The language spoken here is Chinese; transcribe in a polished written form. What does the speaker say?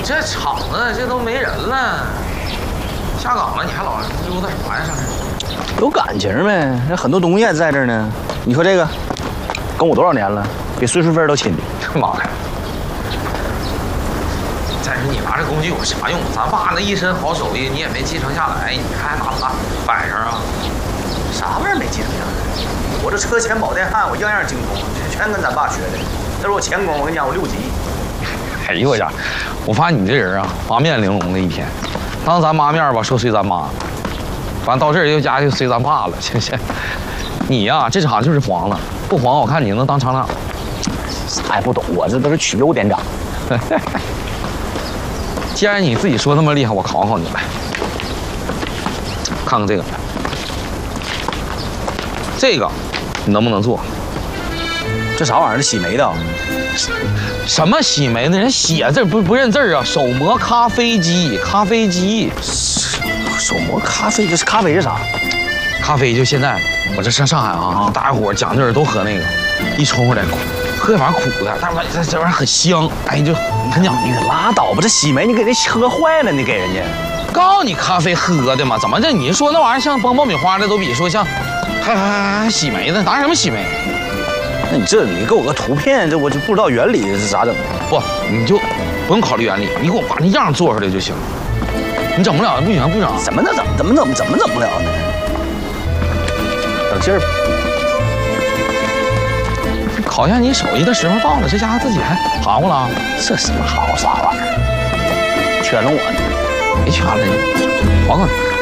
这厂子这都没人了，下岗了，你还老溜达啥呀？上这有感情呗，那很多东西还在这儿呢。你说这个，跟我多少年了，比岁数份都亲的。 妈呀！再说你拿这工具有啥用？咱爸那一身好手艺，你也没继承下来，你还拿它摆上啊？ 啥玩意儿没继承下来？我这车前保电焊，我样样精通，全跟咱爸学的。那是我前功，我跟你讲，我6级。 哎呦我家，我发现你这人啊，八面玲珑的一天。当咱妈面吧，说随咱妈；完到这儿又家就随咱爸了。这，你呀、这场就是黄了，不黄我看你能当厂长。 啥也不懂，我这都是曲右点长。 既然你自己说那么厉害，我考考你来，看看这个，这个你能不能做？ 这啥玩意儿？洗煤的？ 什么洗煤的？人写字不认字啊！手磨咖啡机，咖啡机， 手磨咖啡，这是咖啡是啥？ 咖啡就现在我这上海啊，大家伙讲究都喝那个，一冲出来喝一碗苦的，但是这玩意儿很香，哎，就很讲究。 你可拉倒吧，这洗煤你给人喝坏了，你给人家。 告诉你咖啡喝的嘛，怎么这你说那玩意儿像崩爆米花的都比说像还洗煤的，拿什么洗煤？ 那你给我个图片，这我就不知道原理是咋整的。 不，你就不用考虑原理，你给我把那样做出来就行。你整不了不行，不整。 怎么整不了呢？等劲儿。 考验你手艺的时候到了，这家伙自己还含糊了。 这什么好啥玩意儿？圈了我呢？ 没圈了你，还给你。